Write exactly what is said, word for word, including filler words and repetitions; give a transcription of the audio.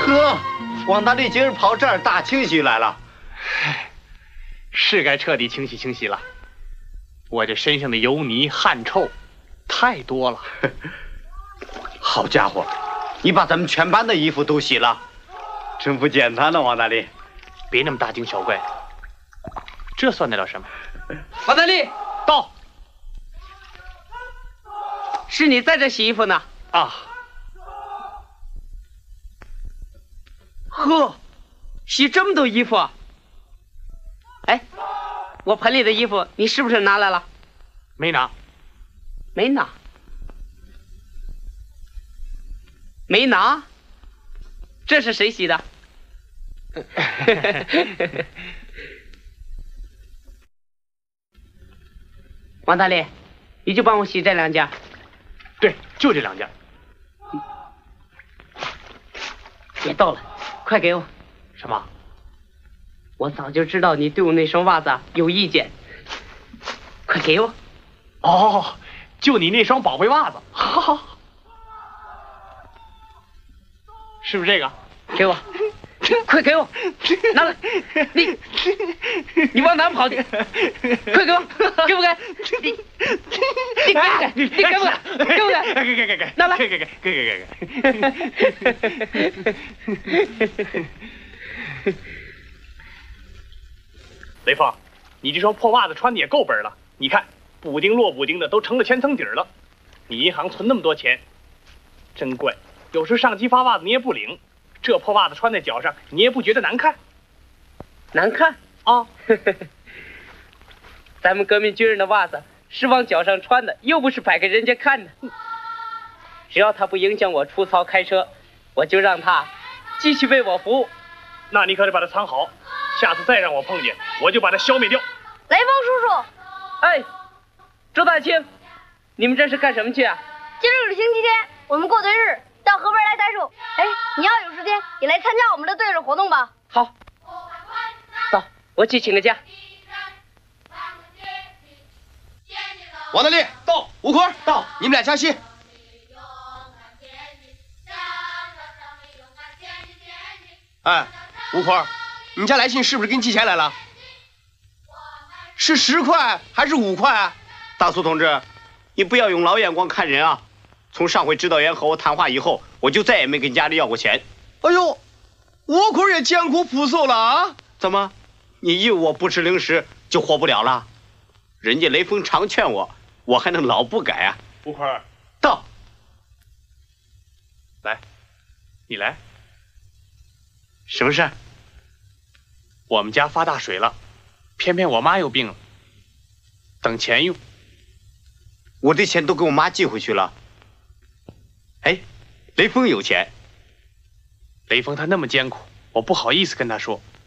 呵，王大力今儿跑这儿大清洗来了， 是该彻底清洗清洗了。我这身上的油泥汗臭太多了。 好家伙，你把咱们全班的衣服都洗了，真不简单呢，王大力。 别那么大惊小怪，这算得了什么？ 王大力， 到。 是你在这洗衣服呢？ 啊。 呵，洗这么多衣服啊！哎，我盆里的衣服你是不是拿来了？ 没拿。 没拿。没拿？这是谁洗的？王大力，你就帮我洗这两件。 对，就这两件。 别逗了，快给我。 什么？ 我早就知道你对我那双袜子有意见，快给我。 哦，就你那双宝贝袜子，哈哈，是不是这个？ 给我。快给我，拿来！你你往哪跑去？快给我，给不给？你你给不给？你给不给？给不给？ 给给给给， 拿来！ 给给给给给给给。雷锋，你这双破袜子穿的也够本了。你看，补丁落补丁的都成了千层底儿了。你银行存那么多钱，真怪。有时上级发袜子你也不领。这破袜子穿在脚上，你也不觉得难看？ 难看啊！ 咱们革命军人的袜子是往脚上穿的，又不是摆给人家看的。只要他不影响我出操开车，我就让他继续为我服务。 那你可得把它藏好，下次再让我碰见，我就把它消灭掉。 雷锋叔叔， 哎，周大清，你们这是干什么去啊？ 今儿个是星期天，我们过队日。到河边来栽树，哎，你要有时间也来参加我们的队日活动吧。 好，走，我去请个假。 王大力到，吴坤到，你们俩加戏。哎，吴坤，你家来信是不是给你寄钱来了？是十块还是五块啊？ 大苏同志，你不要用老眼光看人啊！从上回指导员和我谈话以后，我就再也没跟家里要过钱。 哎呦，吴坤也艰苦朴素了啊！ 怎么，你以为我不吃零食就活不了了？人家雷锋常劝我，我还能老不改啊？ 吴坤， 到， 来，你来。 什么事？ 我们家发大水了，偏偏我妈又病了，等钱用。 我的钱都给我妈寄回去了。哎，雷锋有钱。 雷锋他那么艰苦，我不好意思跟他说。